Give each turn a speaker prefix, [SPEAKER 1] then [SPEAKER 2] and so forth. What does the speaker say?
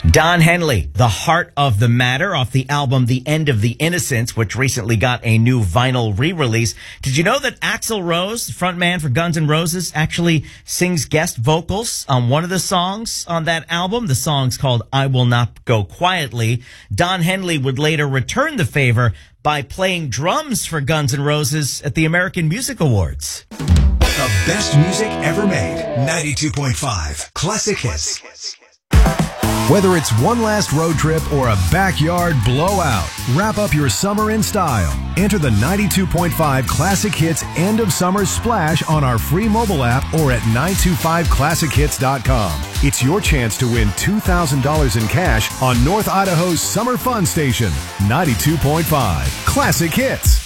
[SPEAKER 1] Don Henley, The Heart of the Matter, off the album The End of the Innocents, which recently got a new vinyl re-release. Did you know that Axl Rose, the frontman for Guns N' Roses, actually sings guest vocals on one of the songs on that album? The song's called I Will Not Go Quietly. Don Henley would later return the favor by playing drums for Guns N' Roses at the American Music Awards.
[SPEAKER 2] The best music ever made. 92.5 Classic Hits.
[SPEAKER 3] Whether it's one last road trip or a backyard blowout, wrap up your summer in style. Enter the 92.5 Classic Hits End of Summer Splash on our free mobile app or at 925classichits.com. It's your chance to win $2,000 in cash on North Idaho's Summer Fun Station. 92.5 Classic Hits.